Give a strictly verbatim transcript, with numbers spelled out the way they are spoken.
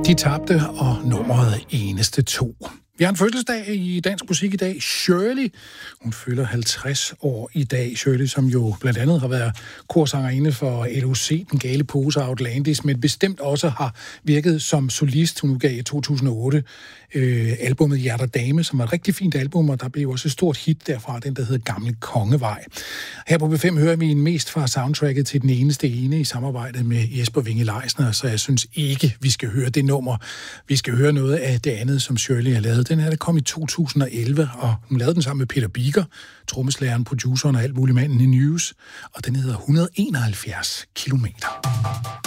De tabte, og nummeret eneste to. Vi har en fødselsdag i dansk musik i dag. Shirley, hun fylder halvtreds år i dag. Shirley, som jo blandt andet har været korsangerinde for L O C, Den Gale Pose og Outlandis, men bestemt også har virket som solist. Hun udgav i to tusind og otte øh, albumet Hjerter Dame, som var et rigtig fint album, og der blev også et stort hit derfra, den der hedder Gamle Kongevej. Her på B fem hører vi en mest fra soundtracket til Den Eneste Ene i samarbejde med Jesper Winge Leisner, så jeg synes ikke, vi skal høre det nummer. Vi skal høre noget af det andet, som Shirley har lavet. Den her, der kom i to tusind og elleve, og hun lavede den sammen med Peter Biker, trommeslageren, produceren og alt muligt manden i News, og den hedder et hundrede og enoghalvfjerds kilometer.